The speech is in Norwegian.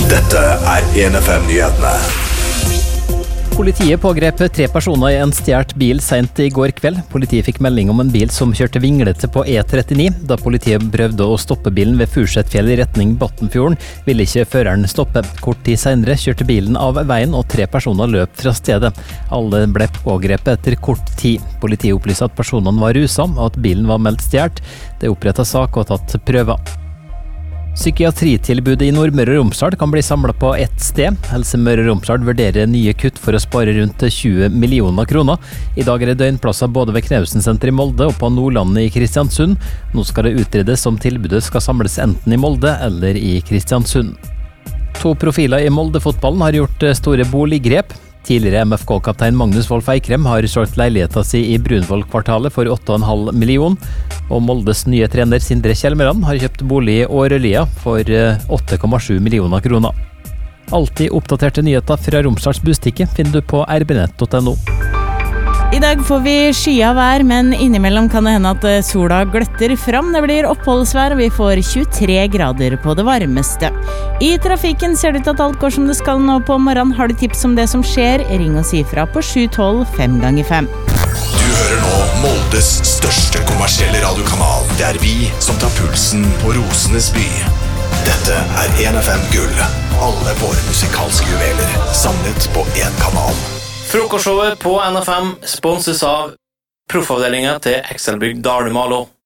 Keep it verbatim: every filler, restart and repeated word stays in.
Dette er en F M-nyhetene. Politiet pågrep tre personer i en stjert bil sent i går kveld. Politiet fikk melding om en bil som kjørte vinglete på E trettini. Da politiet prøvde å stoppe bilen ved Fursetfjell i retning Bottenfjorden, ville ikke føreren stoppe. Kort tid senere kjørte bilen av veien, og tre personer løp fra stedet. Alle ble pågrepet etter kort tid. Politiet opplyste at personene var rusa, og at bilen var meldt stjert. Det er opprettet sak og tatt prøver. Psykiatritilbudet i Nordmøre og Romsdal kan bli samlet på ett sted. Helse Møre og Romsdal vurderer nye kutt for å spare rundt tjue millioner kroner. I dag er det døgnplasser både ved Knausensenteret i Molde og på Nordlandet i Kristiansund. Nå skal det utredes om tilbudet skal samles enten i Molde eller i Kristiansund. To profiler i Molde-fotballen har gjort store boliggrep. Tidligere M F K-kaptein Magnus Wolff Eikrem har solgt leiligheten sin i Brunvoll-kvartalet for åtte komma fem millioner, og Moldes nye trener Sindre Kjellmeland har kjøpt bolig i Årølia for åtte komma sju millioner kroner. Alltid oppdaterte nyheter fra Romsdals Bustikke finner du på r b nett punktum n o. I dag får vi skya vær, men innimellom kan det hende at sola gløtter fram. Det blir oppholdsvær, og vi får tjuetre grader på det varmeste. I trafikken ser det ut at alt går som det skal nå på morgenen. Har du tips om det som skjer? Ring og si fra på sju tolv fem ganger fem. Du hører nå Moldes største kommersielle radiokanal. Det er vi som tar pulsen på Rosenes by. Dette er en F M Gull. Alle våre musikalske juveler samlet på en kanal. Frokostshowet på N F M sponses av proffavdelingen til Excelbygg Dale Malo.